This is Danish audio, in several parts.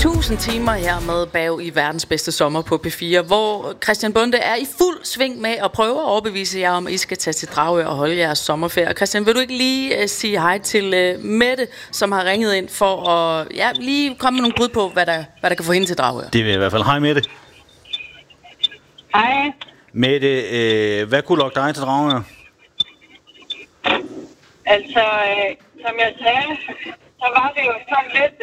1000 timer her med bag i verdens bedste sommer på P4, hvor Christian Bonde er i fuld sving med at prøve at overbevise jer om, at I skal tage til Dragør og holde jeres sommerferie. Christian, vil du ikke lige sige hej til Mette, som har ringet ind for at lige komme med nogle bud på, hvad der kan få hende til Dragør? Det vil jeg i hvert fald. Hej Mette. Hej. Mette, hvad kunne lokke dig til Dragør? Altså, som jeg sagde, så var det jo sådan lidt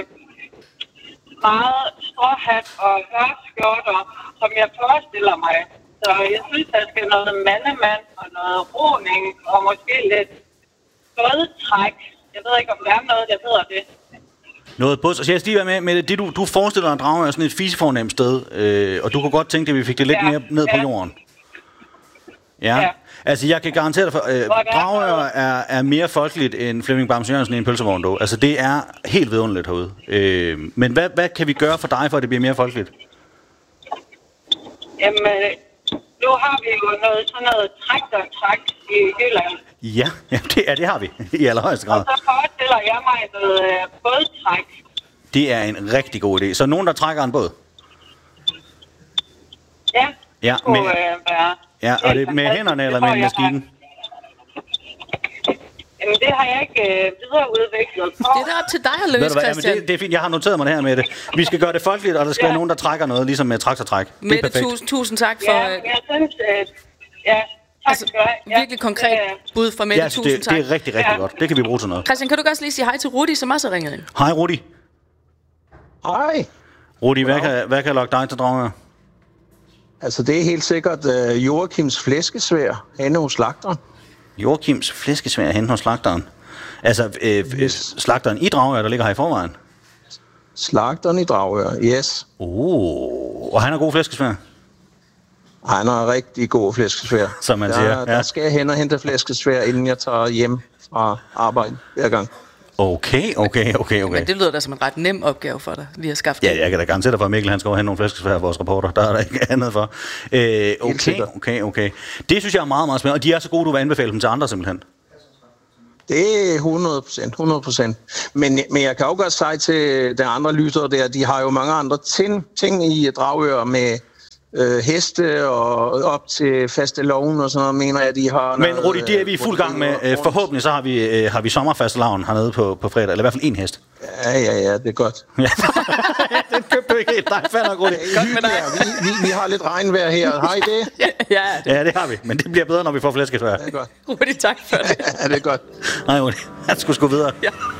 meget stråhat og hørskjorter, som jeg forestiller mig. Så jeg synes, der skal noget mandemand og noget roning og måske lidt bådtræk. Jeg ved ikke, om der er noget, der hedder det. Noget på, så jeg skal lige være med det, du forestiller dig, Dragør er sådan et fisefornemt sted, og du kunne godt tænke, at vi fik det lidt mere ned på jorden. Ja. Altså, jeg kan garantere dig for, Dragør er mere folkeligt end Flemming Bamse Jørgensen i en pølsevogn, dog. Altså, det er helt vidunderligt herude. Men hvad kan vi gøre for dig, for at det bliver mere folkeligt? Jamen, nu har vi jo sådan noget træk i Jylland. Ja, det har vi i allerhøjeste grad. Og så forestiller jeg mig noget bådtræk. Det er en rigtig god idé. Så nogen, der trækker en båd? Ja, det skulle være... Ja, og det med hænderne eller med en maskine? Jamen, det har jeg ikke videreudviklet på. Det er da op til dig at løse, Christian. Det er fint, jeg har noteret mig det her med det. Vi skal gøre det folkeligt, og der skal være nogen, der trækker noget, ligesom med traktortræk. Mette, tusind tak for... Ja, jeg synes, tak skal du have. Virkelig konkret bud fra Mette, tusind tak. Det er rigtig, rigtig godt. Det kan vi bruge til noget. Christian, kan du også lige sige hej til Rudi, som også har ringet ind? Hej, Rudi. Hej. Rudi, hvad kan lokke dig til Dragør? Altså, det er helt sikkert Joachims flæskesvær henne hos slagteren. Joachims flæskesvær henne hos slagteren? Altså, slagteren i Dragør, der ligger her i forvejen? Slagteren i Dragør, yes. Og han har god flæskesvær? Han har rigtig god flæskesvær. Som man siger. Der skal jeg hen og hente flæskesvær, inden jeg tager hjem fra arbejde hver gang. Okay. Men det lyder da som en ret nem opgave for dig, lige at skaffe det. Ja, jeg kan da garantere dig for, at Mikkel han skal over hen nogle flæskesvær af vores reporter. Der er der ikke andet for. Okay. Det synes jeg er meget, meget spændende. Og de er så gode, du vil anbefale dem til andre simpelthen. Det er 100%. Men jeg kan også godt sige til de andre lyttere der, de har jo mange andre ting i Dragør med heste og op til fastelavn og sådan noget, mener jeg, de har... Men Rudi, det er vi i fuld gang med. Forhåbentlig så har vi sommerfastelavn hernede på fredag, eller i hvert fald en hest. Ja, det er godt. Ja. Den købte du ikke helt. Nej, fandme Rudi. Vi har lidt regnvejr her. Har I det? Ja, det har vi. Men det bliver bedre, når vi får flæskesvær. Det er godt. Rudi, tak for det. Ja, det er godt. Nej, Rudi. Han skulle sgu videre. Ja.